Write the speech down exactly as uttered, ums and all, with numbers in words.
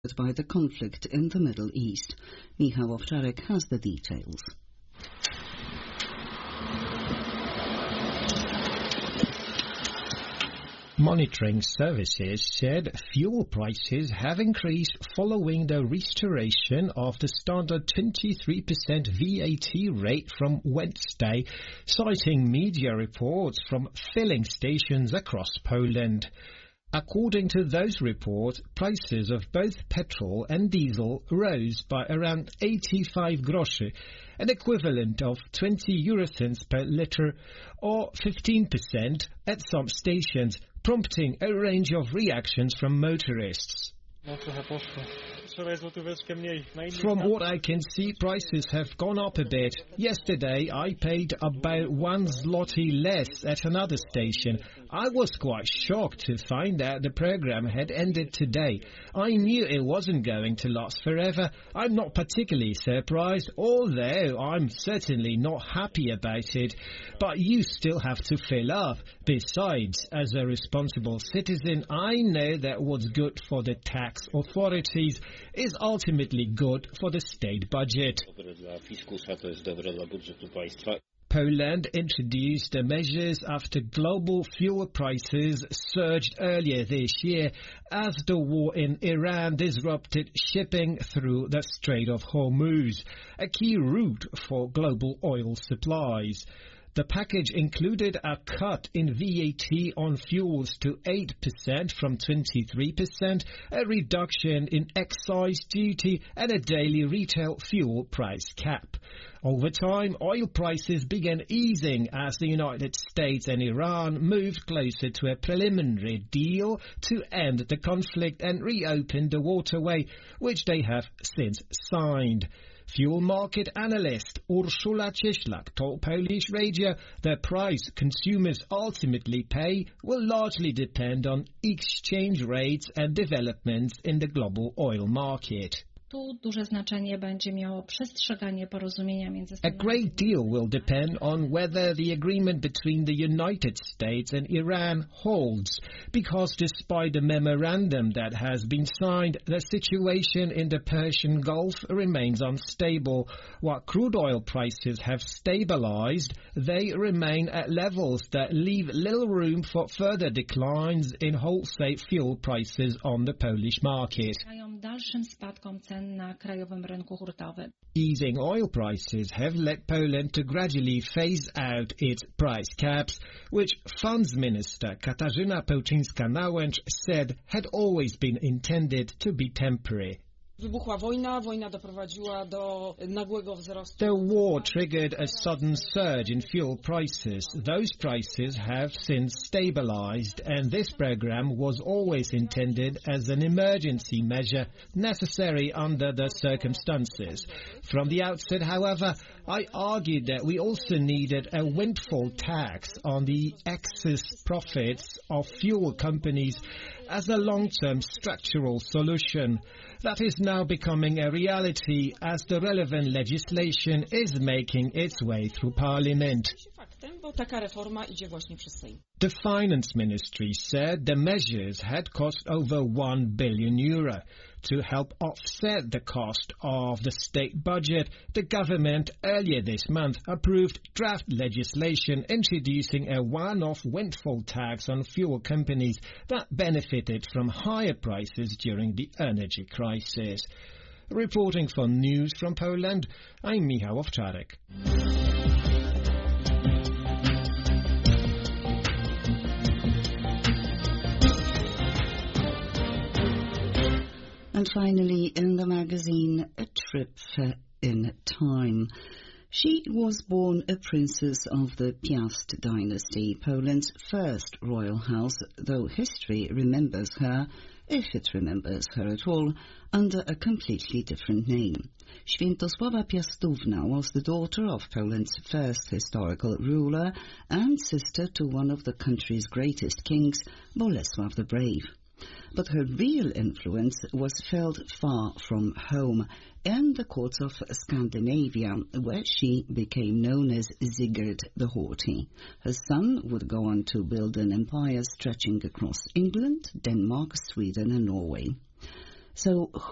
by the conflict in the Middle East. Michał Owczarek has the details. Monitoring services said fuel prices have increased following the restoration of the standard twenty-three percent V A T rate from Wednesday, citing media reports from filling stations across Poland. According to those reports, prices of both petrol and diesel rose by around eighty-five groszy, an equivalent of twenty eurocents per litre, or fifteen percent at some stations, prompting a range of reactions from motorists. From what I can see, prices have gone up a bit. Yesterday I paid about one zloty less at another station. I was quite shocked to find out the program had ended today. I knew it wasn't going to last forever. I'm not particularly surprised, although I'm certainly not happy about it. But you still have to fill up. Besides, as a responsible citizen, I know that what's good for the tax authorities is ultimately good for the state budget. Poland introduced the measures after global fuel prices surged earlier this year as the war in Iran disrupted shipping through the Strait of Hormuz, a key route for global oil supplies. The package included a cut in V A T on fuels to eight percent from twenty-three percent, a reduction in excise duty, and a daily retail fuel price cap. Over time, oil prices began easing as the United States and Iran moved closer to a preliminary deal to end the conflict and reopen the waterway, which they have since signed. Fuel market analyst Urszula Cieślak told Polish Radio the price consumers ultimately pay will largely depend on exchange rates and developments in the global oil market. A great deal will depend on whether the agreement between the United States and Iran holds, because despite the memorandum that has been signed, the situation in the Persian Gulf remains unstable. While crude oil prices have stabilized, they remain at levels that leave little room for further declines in wholesale fuel prices on the Polish market. Easing oil prices have led Poland to gradually phase out its price caps, which Funds Minister Katarzyna Pełczyńska-Nałęcz said had always been intended to be temporary. The war triggered a sudden surge in fuel prices. Those prices have since stabilized, and this program was always intended as an emergency measure necessary under the circumstances. From the outset, however, I argued that we also needed a windfall tax on the excess profits of fuel companies as a long-term structural solution. That is now becoming a reality as the relevant legislation is making its way through Parliament. The Finance Ministry said the measures had cost over one billion euro. To help offset the cost of the state budget, the government earlier this month approved draft legislation introducing a one-off windfall tax on fuel companies that benefited from higher prices during the energy crisis. Reporting for News from Poland, I'm Michał Owczarek. And finally, in the magazine, a trip in time. She was born a princess of the Piast dynasty, Poland's first royal house, though history remembers her, if it remembers her at all, under a completely different name. Świętosława Piastówna was the daughter of Poland's first historical ruler and sister to one of the country's greatest kings, Bolesław the Brave. But her real influence was felt far from home, in the courts of Scandinavia, where she became known as Sigurd the Haughty. Her son would go on to build an empire stretching across England, Denmark, Sweden and Norway. So